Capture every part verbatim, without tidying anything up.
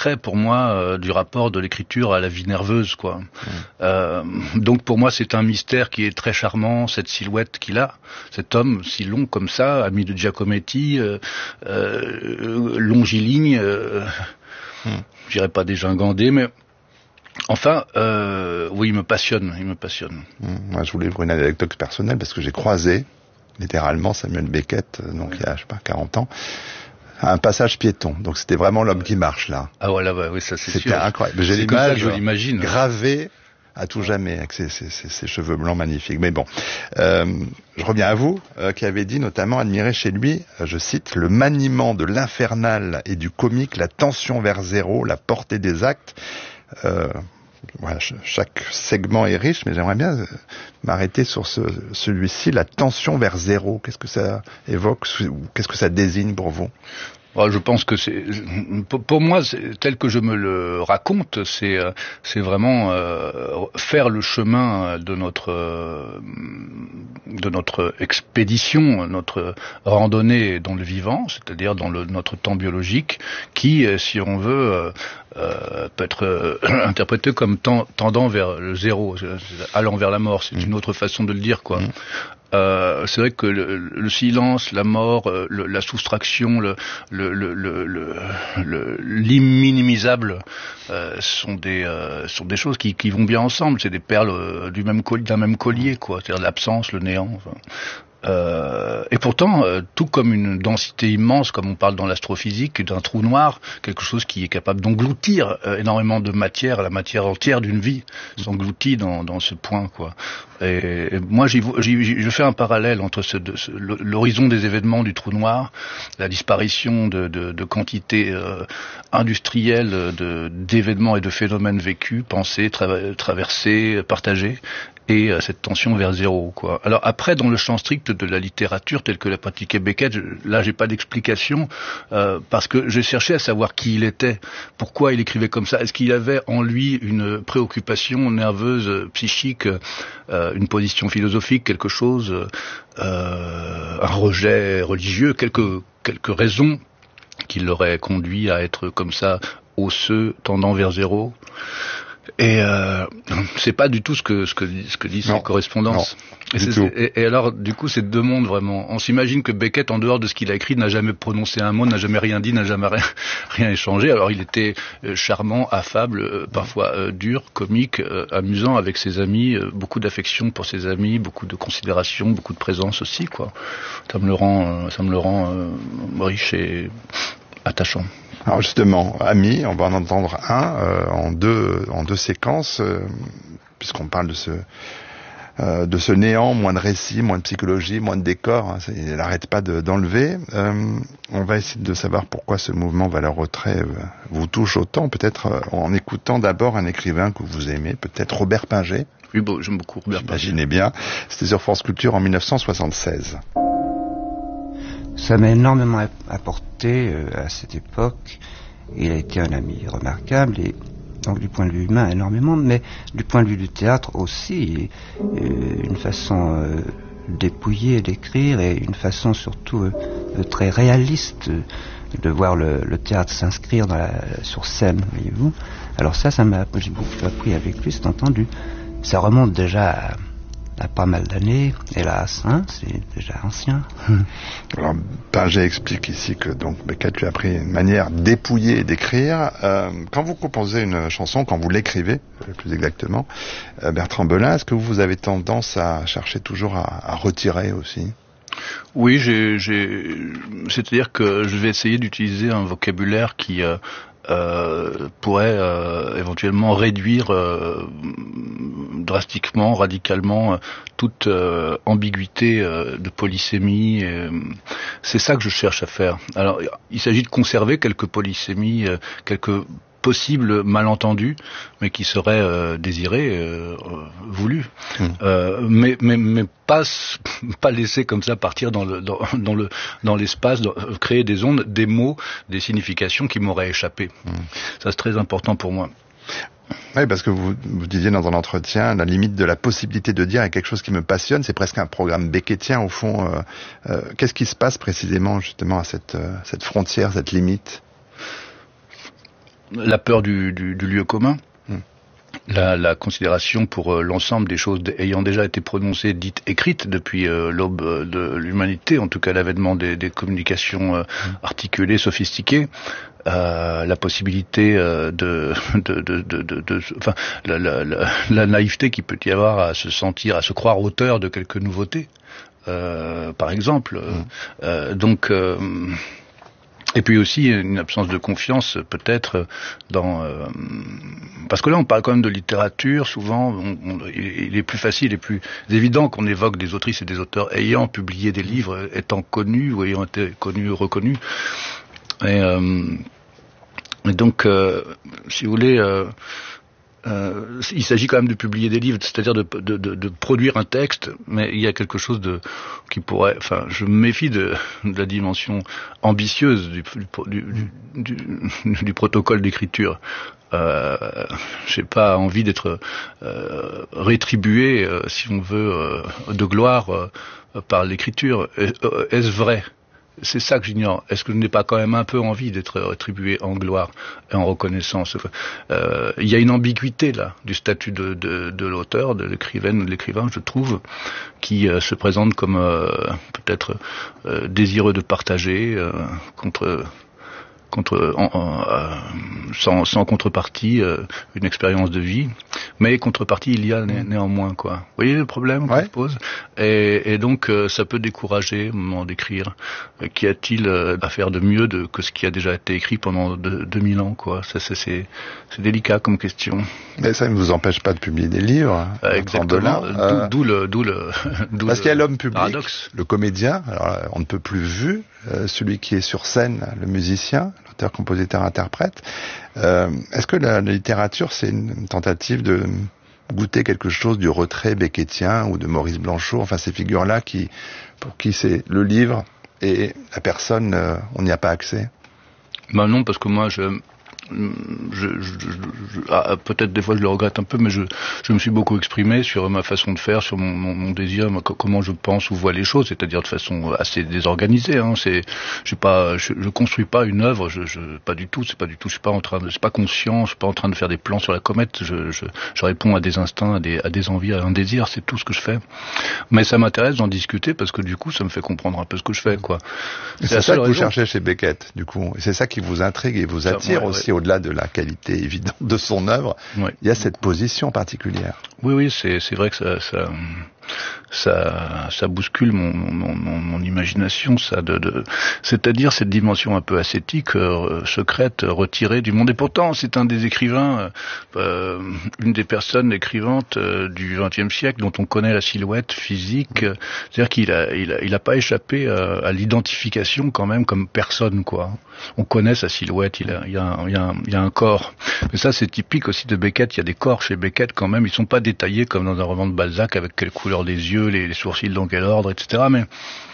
secret pour moi euh, du rapport de l'écriture à la vie nerveuse, quoi. Mmh. Euh, donc pour moi c'est un mystère qui est très charmant, cette silhouette qu'il a, cet homme si long comme ça, ami de Giacometti, euh, euh, longiligne, euh, mmh. je dirais pas dégingandé, mais enfin, euh, oui, il me passionne, il me passionne. Mmh. Moi, je voulais vous une anecdote personnelle parce que j'ai croisé littéralement Samuel Beckett, donc oui. il y a je sais pas quarante ans. Un passage piéton, donc c'était vraiment l'homme qui marche là. Ah voilà, ouais, oui, ça c'est sûr. C'était incroyable. J'ai c'est l'image, je l'imagine, gravée à tout jamais avec ses, ses, ses, ses cheveux blancs magnifiques. Mais bon, euh, je reviens à vous, euh, qui avez dit notamment admirer chez lui, euh, je cite, le maniement de l'infernal et du comique, la tension vers zéro, la portée des actes. Euh, Voilà, chaque segment est riche, mais j'aimerais bien m'arrêter sur ce, celui-ci, la tension vers zéro. Qu'est-ce que ça évoque ou qu'est-ce que ça désigne pour vous ? Alors, je pense que c'est, pour moi, c'est, tel que je me le raconte, c'est, c'est vraiment euh, faire le chemin de notre, euh, de notre expédition, notre randonnée dans le vivant, c'est-à-dire dans le, notre temps biologique, qui, si on veut, euh, euh, peut être euh, interprété comme tend, tendant vers le zéro, allant vers la mort. C'est mmh. une autre façon de le dire, quoi. Mmh. Euh, c'est vrai que le, le silence, la mort, le, la soustraction, le, le, le, le, le, l'imminimisable euh, sont des euh, sont des choses qui, qui vont bien ensemble. C'est des perles du même collier, d'un même collier, quoi. C'est-à-dire l'absence, le néant. Enfin. Euh, et pourtant, euh, tout comme une densité immense, comme on parle dans l'astrophysique, d'un trou noir, quelque chose qui est capable d'engloutir euh, énormément de matière, la matière entière d'une vie s'engloutit dans, dans ce point, quoi. Et, et moi, j'y, j'y, je fais un parallèle entre ce, de, ce, l'horizon des événements du trou noir, la disparition de, de, de quantités euh, industrielles de, d'événements et de phénomènes vécus, pensés, tra- traversés, partagés, et euh, cette tension vers zéro, quoi. Alors après, dans le champ strict de la littérature telle que l'a pratiquée Beckett, je, là j'ai pas d'explication euh, parce que j'ai cherché à savoir qui il était, pourquoi il écrivait comme ça, est-ce qu'il avait en lui une préoccupation nerveuse, euh, psychique, euh, une position philosophique, quelque chose, euh, un rejet religieux, quelques quelques raisons qui l'auraient conduit à être comme ça, osseux, tendant vers zéro. Et euh, c'est pas du tout ce que ce que ce que disent non, ces correspondances. Non, et, c'est, et, et alors du coup c'est deux mondes vraiment. On s'imagine que Beckett, en dehors de ce qu'il a écrit, n'a jamais prononcé un mot, n'a jamais rien dit, n'a jamais rien, rien échangé. Alors il était euh, charmant, affable, euh, parfois euh, dur, comique, euh, amusant avec ses amis, euh, beaucoup d'affection pour ses amis, beaucoup de considération, beaucoup de présence aussi, quoi. Ça me le rend, euh, ça me le rend euh, riche et attachant. Alors justement, Ami, on va en entendre un euh, en deux en deux séquences, euh, puisqu'on parle de ce euh, de ce néant, moins de récits, moins de psychologie, moins de décor. Hein, il n'arrête pas de, d'enlever. Euh, on va essayer de savoir pourquoi ce mouvement vers le retrait euh, vous touche autant. Peut-être euh, en écoutant d'abord un écrivain que vous aimez, peut-être Robert Pinget. Oui, bon, j'aime beaucoup Robert Pinget. Imaginez bien. C'était sur France Culture en dix-neuf cent soixante-seize. Ça m'a énormément apporté euh, à cette époque. Il a été un ami remarquable et donc du point de vue humain énormément, mais du point de vue du théâtre aussi, euh, une façon euh, dépouillée d'écrire et une façon surtout euh, très réaliste euh, de voir le, le théâtre s'inscrire dans la, sur scène, voyez-vous. Alors ça, ça m'a, j'ai beaucoup appris avec lui, c'est entendu. Ça remonte déjà à à pas mal d'années, hélas, hein, c'est déjà ancien. Alors, Pinget explique ici que donc Beckett lui a appris une manière dépouillée d'écrire. Euh, quand vous composez une chanson, quand vous l'écrivez, plus exactement, euh, Bertrand Belin, est-ce que vous avez tendance à chercher toujours à, à retirer aussi ? Oui, j'ai, j'ai, c'est-à-dire que je vais essayer d'utiliser un vocabulaire qui euh, euh, pourrait euh, éventuellement réduire euh, drastiquement, radicalement, euh, toute euh, ambiguïté euh, de polysémie. Et, c'est ça que je cherche à faire. Alors, il s'agit de conserver quelques polysémies, euh, quelques possibles malentendus, mais qui seraient euh, désirés, euh, voulus, mmh. euh, mais mais mais pas pas laisser comme ça partir dans le dans, dans le dans l'espace, dans, créer des ondes, des mots, des significations qui m'auraient échappé. Mmh. Ça c'est très important pour moi. Oui, parce que vous, vous disiez dans un entretien, la limite de la possibilité de dire est quelque chose qui me passionne, c'est presque un programme beckettien au fond. Euh, euh, qu'est-ce qui se passe précisément justement à cette, euh, cette frontière, cette limite ? la peur du, du, du lieu commun. Mm. La, la considération pour euh, l'ensemble des choses ayant déjà été prononcées, dites, écrites depuis euh, l'aube de l'humanité, en tout cas l'avènement des, des communications euh, articulées, sophistiquées, euh, la possibilité euh, de, de, de, de, de, de, enfin, la, la, la, la naïveté qu'il peut y avoir à se sentir, à se croire auteur de quelques nouveautés, euh, par exemple. Mmh. Euh, donc. Euh, Et puis aussi une absence de confiance peut-être dans... Euh, parce que là on parle quand même de littérature, souvent on, on, il est plus facile et plus évident qu'on évoque des autrices et des auteurs ayant publié des livres, étant connus ou ayant été connus, reconnus. Et, euh, et donc, euh, si vous voulez... Euh, Euh, il s'agit quand même de publier des livres, c'est-à-dire de, de, de, de produire un texte, mais il y a quelque chose de qui pourrait, enfin, je me méfie de, de la dimension ambitieuse du, du, du, du, du protocole d'écriture. Euh, j'ai pas envie d'être euh, rétribué, euh, si on veut, euh, de gloire euh, par l'écriture. Est-ce vrai ? C'est ça que j'ignore. Est-ce que je n'ai pas quand même un peu envie d'être rétribué en gloire et en reconnaissance ? euh, Il y a une ambiguïté là du statut de, de, de l'auteur, de l'écrivaine ou de l'écrivain, je trouve, qui euh, se présente comme euh, peut-être euh, désireux de partager euh, contre contre en, en, euh, sans, sans contrepartie euh, une expérience de vie, mais contrepartie il y a né, néanmoins quoi. Vous voyez le problème qu'on ouais. se pose, et, et donc euh, ça peut décourager au moment d'écrire. Euh, Qu'y a-t-il euh, à faire de mieux de, que ce qui a déjà été écrit pendant deux mille ans quoi. Ça c'est, c'est c'est délicat comme question. Mais ça ne vous empêche pas de publier des livres. Euh, exactement. Euh, d'où, d'où le d'où le d'où parce le qu'il y a l'homme public, paradoxe. Le comédien. Alors on ne peut plus vu. Euh, celui qui est sur scène, le musicien, l'auteur, compositeur, interprète. Euh, est-ce que la, la littérature, c'est une tentative de goûter quelque chose du retrait beckettien ou de Maurice Blanchot, enfin ces figures-là qui, pour qui c'est le livre et la personne, euh, on n'y a pas accès? Ben non, parce que moi, je... Je, je, je, je ah, peut-être des fois je le regrette un peu, mais je, je me suis beaucoup exprimé sur ma façon de faire, sur mon, mon, mon désir, ma, comment je pense ou vois les choses, c'est-à-dire de façon assez désorganisée. Hein. C'est, j'ai pas, je, je construis pas une œuvre, je, je, pas du tout. C'est pas du tout. Je suis pas en train de, c'est pas conscient. Je suis pas en train de faire des plans sur la comète. Je, je, je réponds à des instincts, à des, à des envies, à un désir. C'est tout ce que je fais. Mais ça m'intéresse d'en discuter parce que du coup, ça me fait comprendre un peu ce que je fais, quoi. C'est, c'est ça que vous cherchez chez Beckett, du coup. Et c'est ça qui vous intrigue et vous attire ça, ouais, aussi. Ouais. Au-delà de la qualité évidente de son œuvre, ouais. Il y a cette position particulière. Oui, oui, c'est, c'est vrai que ça, ça, ça, ça bouscule mon, mon, mon, mon imagination, ça, de, de, c'est-à-dire cette dimension un peu ascétique, euh, secrète, retirée du monde. Et pourtant, c'est un des écrivains, euh, une des personnes écrivantes euh, du vingtième siècle dont on connaît la silhouette physique. Euh, c'est-à-dire qu'il a, il a, il a pas échappé à, à l'identification quand même comme personne, quoi. On connaît sa silhouette, il a, il y a, il y a, il y a un corps. Mais ça, c'est typique aussi de Beckett. Il y a des corps chez Beckett quand même. Ils sont pas détaillés comme dans un roman de Balzac avec quelle couleur des yeux, les, les sourcils dans quel ordre, et cetera. Mais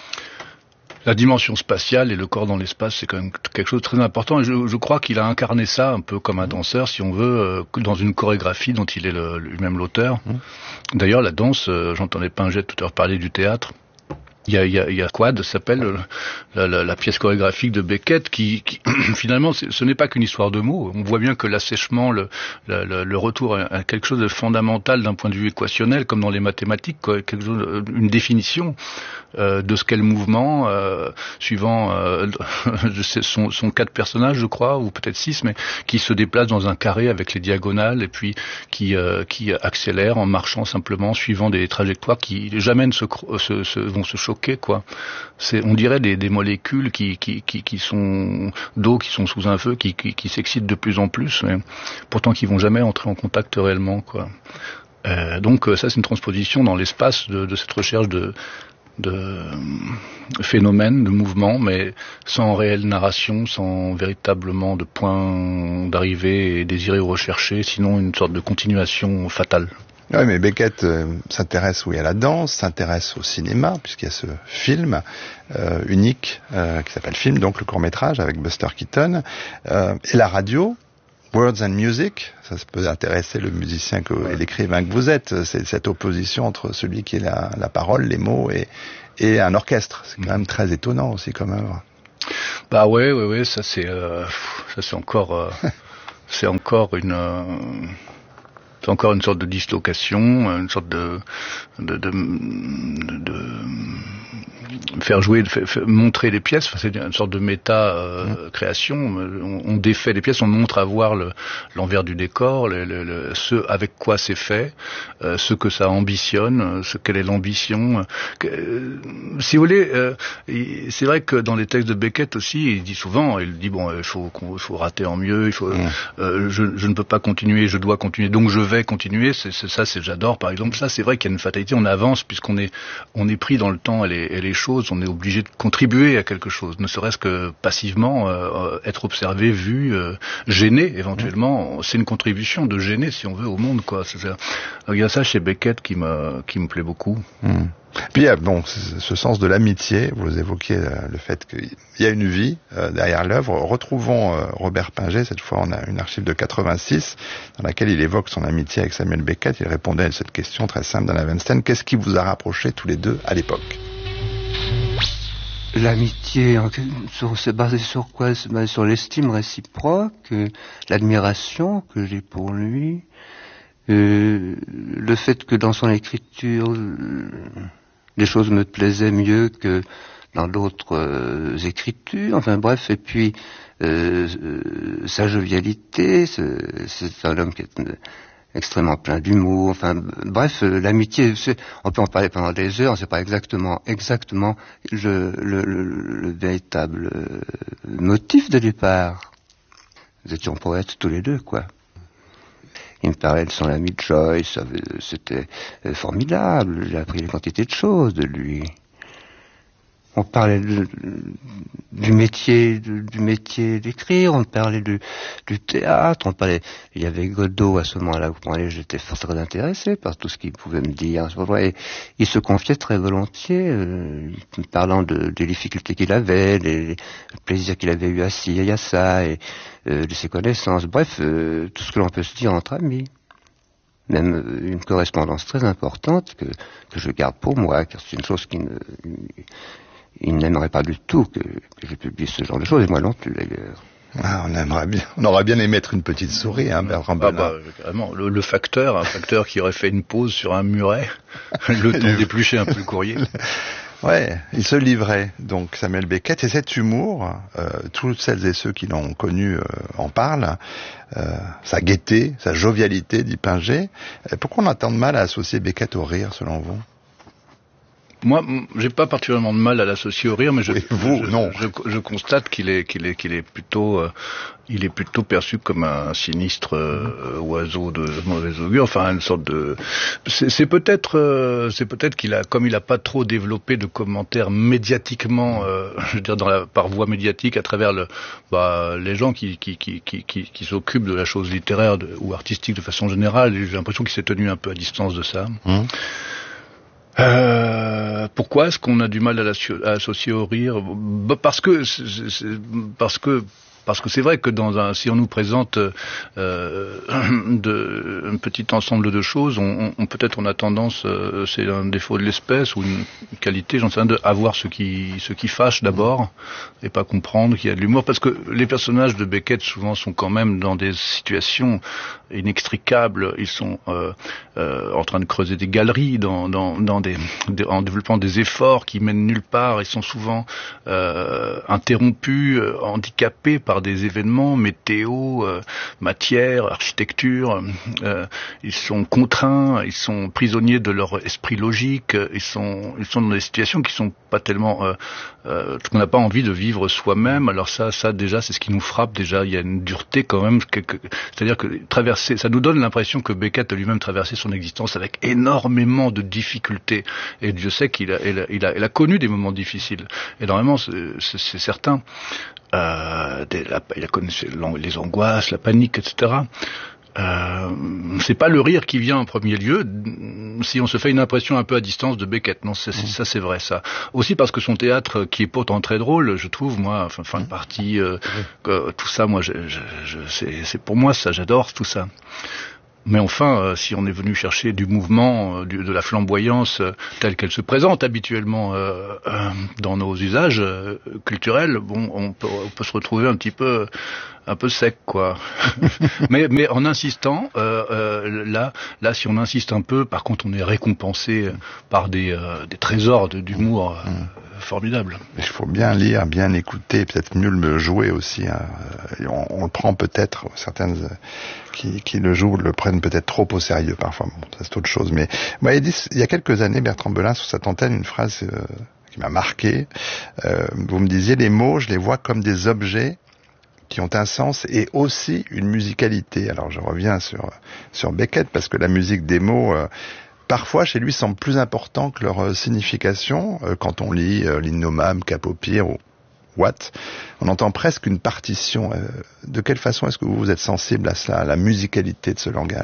la dimension spatiale et le corps dans l'espace, c'est quand même quelque chose de très important. Et je, je crois qu'il a incarné ça un peu comme un danseur, si on veut, euh, dans une chorégraphie dont il est le, lui-même l'auteur. D'ailleurs, la danse, euh, j'entendais Pinget tout à l'heure parler du théâtre. Il y a, il y a, il y a Quad, s'appelle la, la, la pièce chorégraphique de Beckett, qui, qui finalement, ce n'est pas qu'une histoire de mots. On voit bien que l'assèchement, le, le, le retour à quelque chose de fondamental d'un point de vue équationnel, comme dans les mathématiques, quoi, quelque chose, une définition euh, de ce qu'est le mouvement, euh, suivant euh, je sais, son, son quatre personnages, je crois, ou peut-être six, mais qui se déplacent dans un carré avec les diagonales et puis qui, euh, qui accélèrent en marchant simplement, suivant des trajectoires qui jamais ne se, se, se vont se choquer. Quoi. C'est, on dirait des, des molécules qui, qui, qui, qui sont d'eau, qui sont sous un feu, qui, qui, qui s'excitent de plus en plus, mais pourtant qui vont jamais entrer en contact réellement. Quoi. Euh, donc ça, c'est une transposition dans l'espace de, de cette recherche de, de phénomènes, de mouvements, mais sans réelle narration, sans véritablement de point d'arrivée et désiré ou recherché, sinon une sorte de continuation fatale. Oui, mais Beckett euh, s'intéresse oui à la danse, s'intéresse au cinéma, puisqu'il y a ce film euh, unique euh, qui s'appelle Film, donc le court-métrage avec Buster Keaton, euh, et la radio, Words and Music, ça peut intéresser le musicien que, et l'écrivain que vous êtes, c'est cette opposition entre celui qui est la, la parole, les mots, et, et un orchestre. C'est quand même très étonnant aussi comme œuvre. Bah ouais, ouais, ouais, ça c'est, euh, ça c'est encore... Euh... c'est encore une euh, c'est encore une sorte de dislocation, une sorte de de, de, de, de faire jouer, de, faire, montrer les pièces. Enfin, c'est une sorte de méta euh, mmh. création. On, on défait les pièces, on montre à voir le, l'envers du décor, le, le, le, ce avec quoi c'est fait, euh, ce que ça ambitionne, ce quelle est l'ambition. Euh, si vous voulez, euh, c'est vrai que dans les textes de Beckett aussi, il dit souvent, il dit bon, il faut, il faut rater en mieux, il faut, mmh. euh, je, je ne peux pas continuer, je dois continuer, donc je vais continuer. C'est, c'est ça, c'est j'adore par exemple. Ça, c'est vrai qu'il y a une fatalité. On avance puisqu'on est, on est pris dans le temps et les, et les choses. On est obligé de contribuer à quelque chose, ne serait-ce que passivement, euh, être observé, vu, euh, gêné éventuellement. C'est une contribution de gêner, si on veut, au monde, quoi. C'est ça. Il y a ça chez Beckett qui me qui me plaît beaucoup. Mmh. Puis il y a bon, ce sens de l'amitié. Vous évoquiez euh, le fait qu'il y a une vie euh, derrière l'œuvre. Retrouvons euh, Robert Pinger. Cette fois, on a une archive de quatre-vingt-six dans laquelle il évoque son amitié avec Samuel Beckett. Il répondait à cette question très simple d'Anna Weinstein. Qu'est-ce qui vous a rapproché tous les deux à l'époque? L'amitié, c'est basé sur quoi? C'est basé sur l'estime réciproque, euh, l'admiration que j'ai pour lui, euh, le fait que dans son écriture, euh, les choses me plaisaient mieux que dans d'autres euh, écritures. Enfin bref, et puis euh, euh, sa jovialité, c'est, c'est un homme qui est euh, extrêmement plein d'humour. Enfin bref, euh, l'amitié, c'est, on peut en parler pendant des heures. C'est pas exactement, exactement le, le, le, le véritable euh, motif de départ. Nous étions poètes tous les deux, quoi. Il me parlait de son ami Joyce, c'était formidable. J'ai appris des quantités de choses de lui. On parlait de, du métier, de, du métier d'écrire, on parlait du, du théâtre, on parlait, il y avait Godot à ce moment-là, où j'étais très intéressé par tout ce qu'il pouvait me dire. Et il se confiait très volontiers, euh, parlant de, des difficultés qu'il avait, des, des plaisirs qu'il avait eu à ci et à ça, et euh, de ses connaissances. Bref, euh, tout ce que l'on peut se dire entre amis. Même euh, une correspondance très importante que, que je garde pour moi, car c'est une chose qui ne... Il n'aimerait pas du tout que, que je publie ce genre de choses, et moi non plus d'ailleurs. Ah, on aimerait bien, on aurait bien aimé mettre une petite souris, hein, Bertrand Belin. Ah bah, carrément. Le, le facteur, un facteur qui aurait fait une pause sur un muret, le temps d'éplucher un peu le courrier. Ouais, il se livrait, donc Samuel Beckett, et cet humour, euh, toutes celles et ceux qui l'ont connu euh, en parlent, euh, sa gaieté, sa jovialité, dit Pinger. Pourquoi on a tant de mal à associer Beckett au rire, selon vous? Moi, j'ai pas particulièrement de mal à l'associer au rire, mais je, oui, vous, je, non. je, je, je constate qu'il est, qu'il est, qu'il est plutôt, euh, il est plutôt perçu comme un sinistre euh, oiseau de mauvais augure. Enfin, une sorte de, c'est, c'est peut-être, euh, c'est peut-être qu'il a, comme il a pas trop développé de commentaires médiatiquement, euh, je veux dire dans la, par voie médiatique à travers le, bah, les gens qui, qui, qui, qui, qui, qui s'occupent de la chose littéraire de, ou artistique de façon générale. J'ai l'impression qu'il s'est tenu un peu à distance de ça. Mmh. Euh, pourquoi est-ce qu'on a du mal à, à associer au rire? Bah parce que c'est, c'est, parce que parce que c'est vrai que dans un, si on nous présente euh, de, un petit ensemble de choses, on, on peut-être on a tendance, euh, c'est un défaut de l'espèce ou une qualité, j'en sais rien, de avoir ce qui ce qui fâche d'abord et pas comprendre qu'il y a de l'humour, parce que les personnages de Beckett souvent sont quand même dans des situations inextricables. Ils sont euh, euh, en train de creuser des galeries, dans dans dans des, des en développant des efforts qui mènent nulle part. Ils sont souvent euh, interrompus, euh, handicapés par des événements, météo, euh, matière, architecture. Euh, ils sont contraints, ils sont prisonniers de leur esprit logique. Ils sont ils sont dans des situations qui sont pas tellement euh, euh, qu'on n'a pas envie de vivre soi-même. Alors ça ça déjà c'est ce qui nous frappe déjà. Il y a une dureté quand même. Quelque, c'est-à-dire que traverser, ça nous donne l'impression que Beckett a lui-même traversé son existence avec énormément de difficultés. Et Dieu sait qu'il a il a, il a, il a connu des moments difficiles. Énormément, c'est, c'est, c'est certain. Euh, des, la, il a connu les angoisses, la panique, et cetera. Euh, c'est pas le rire qui vient en premier lieu si on se fait une impression un peu à distance de Beckett. Non, c'est, c'est, ça c'est vrai ça. Aussi parce que son théâtre, qui est pourtant très drôle, je trouve, moi, enfin, fin de partie, euh, euh, tout ça, moi, je, je, je, c'est, c'est pour moi ça, j'adore tout ça. Mais enfin, euh, si on est venu chercher du mouvement, euh, du, de la flamboyance euh, telle qu'elle se présente habituellement euh, euh, dans nos usages euh, culturels, bon, on peut, on peut se retrouver un petit peu un peu sec, quoi. mais, mais en insistant, euh, euh, là, là, si on insiste un peu, par contre, on est récompensé par des, euh, des trésors de, d'humour euh, mmh. formidables. Il faut bien lire, bien écouter, peut-être mieux le jouer aussi. Hein. On, on le prend peut-être, certaines qui, qui le jouent le prennent peut-être trop au sérieux parfois. Bon, ça c'est autre chose. Mais moi, il, dit, il y a quelques années, Bertrand Belin, sur cette antenne, une phrase euh, qui m'a marqué. Euh, vous me disiez, les mots, je les vois comme des objets qui ont un sens et aussi une musicalité. Alors je reviens sur sur Beckett parce que la musique des mots euh, parfois chez lui semble plus important que leur euh, signification. Euh, quand on lit euh, l'Innommable, Cap-au-Pire ou Watt, on entend presque une partition. Euh, de quelle façon est-ce que vous, vous êtes sensible à cela, à la musicalité de ce langage ?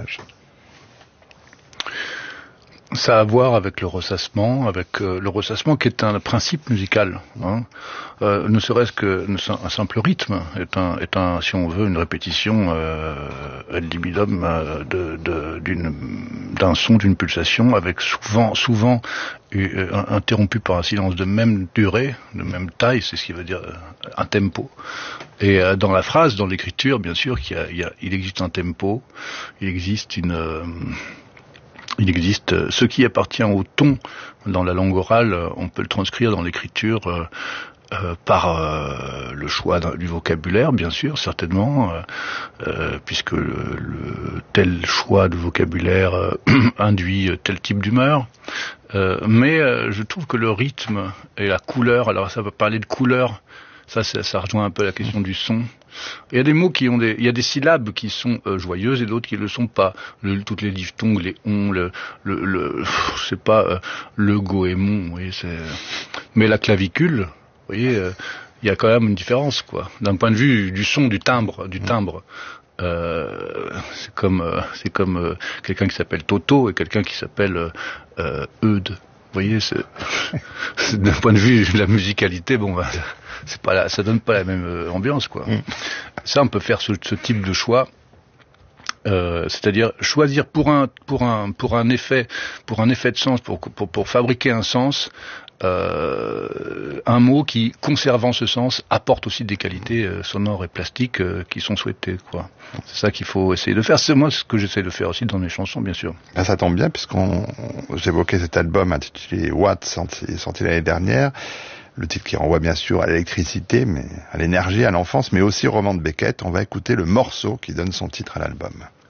Ça a à voir avec le ressassement, avec euh, le ressassement qui est un principe musical. Hein. Euh, ne serait-ce que un simple rythme est un, est un, si on veut, une répétition euh, ad libidum euh, de, de, d'une, d'un son, d'une pulsation, avec souvent, souvent euh, interrompu par un silence de même durée, de même taille, c'est ce qui veut dire euh, un tempo. Et euh, dans la phrase, dans l'écriture, bien sûr, qu'il y a, il, y a, il existe un tempo, il existe une euh, Il existe ce qui appartient au ton dans la langue orale, on peut le transcrire dans l'écriture euh, euh, par euh, le choix du vocabulaire, bien sûr, certainement, euh, euh, puisque le, le tel choix de vocabulaire euh, induit tel type d'humeur. Euh, mais euh, je trouve que le rythme et la couleur, alors ça va parler de couleur, ça, ça, ça rejoint un peu la question du son. Il y a des mots qui ont des, il y a des syllabes qui sont euh, joyeuses et d'autres qui ne le sont pas. Le, toutes les diphtongues, les on, le, le, le je sais pas, euh, le goémon, vous voyez, c'est. Mais la clavicule, vous voyez, euh, il y a quand même une différence, quoi. D'un point de vue du son, du timbre, du timbre. Euh, c'est comme, euh, c'est comme euh, quelqu'un qui s'appelle Toto et quelqu'un qui s'appelle euh, euh, Eudes. Vous voyez, c'est, c'est d'un point de vue de la musicalité, bon, ben, c'est pas la, ça donne pas la même euh, ambiance, quoi. Mm. Ça, on peut faire ce, ce type de choix, euh, c'est-à-dire choisir pour un, pour un, pour un effet, pour un effet de sens, pour, pour, pour fabriquer un sens, euh, un mot qui, conservant ce sens, apporte aussi des qualités euh, sonores et plastiques euh, qui sont souhaitées, quoi. C'est ça qu'il faut essayer de faire. C'est moi ce que j'essaie de faire aussi dans mes chansons, bien sûr. Ben, ça tombe bien puisqu'on j'évoquais cet album intitulé Watt, sorti, sorti l'année dernière. Le titre qui renvoie bien sûr à l'électricité, mais à l'énergie, à l'enfance, mais aussi au roman de Beckett. On va écouter le morceau qui donne son titre à l'album.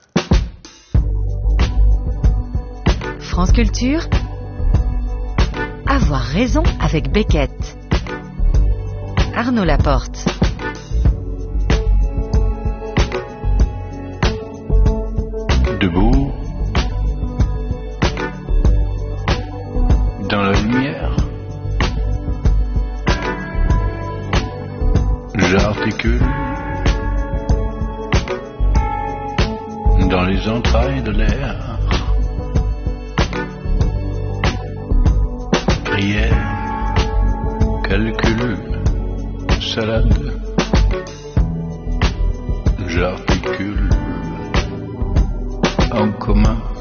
France Culture. Avoir raison avec Beckett. Arnaud Laporte. Debout, dans la lumière, j'articule dans les entrailles de l'air. Prière, calcul, salade, j'articule en commun.